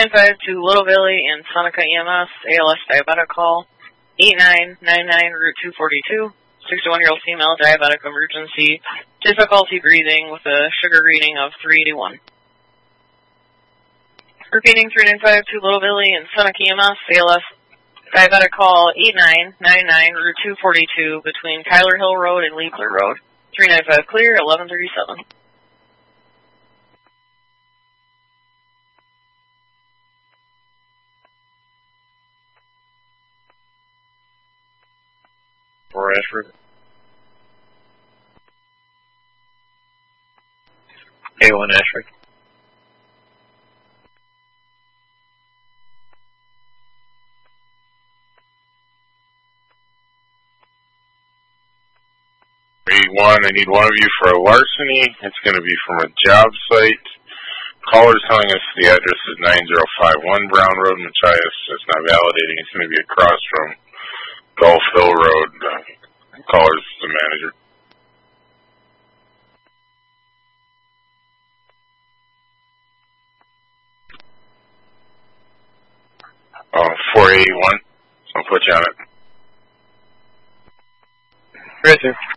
395 to Little Valley and Seneca EMS, ALS diabetic call, 8999 Route 242, 61-year-old female diabetic emergency, difficulty breathing with a sugar reading of 381. Repeating 395 to Little Valley and Seneca EMS, ALS diabetic call, 8999 Route 242 between Tyler Hill Road and Leepler Road, 395 clear, 1137. For Ashford. A1 Ashford. A1, I need one of you for a larceny. It's going to be from a job site. Caller's telling us the address is 9051 Brown Road, Machias. It's not validating. It's going to be across from Gulf Hill Road. Caller's the manager. 481. I'll put you on it. Right there.